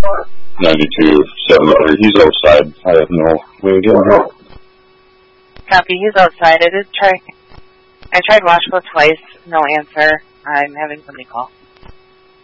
92-7. He's outside. I have no way of getting him. Copy, he's outside. I tried Washco twice, no answer. I'm having somebody call.